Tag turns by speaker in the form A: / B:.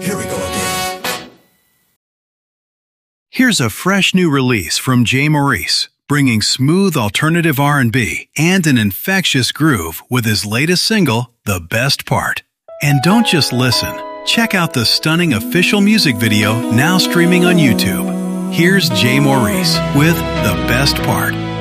A: Here we go again.
B: Here's a fresh new release from Jay Maurice, bringing smooth alternative R&B and an infectious groove with his latest single, The Best Part. And don't just listen. Check out the stunning official music video now streaming on YouTube. Here's Jay Maurice with The Best Part.